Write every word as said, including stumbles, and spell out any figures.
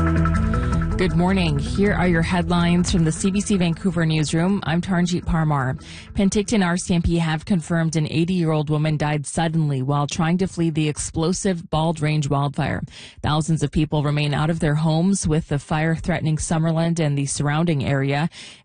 Good morning. Here are your headlines from the C B C Vancouver newsroom. I'm Taranjeet Parmar. Penticton R C M P have confirmed an eighty-year-old woman died suddenly while trying to flee the explosive Bald Range wildfire. Thousands of people remain out of their homes with the fire threatening Summerland and the surrounding area.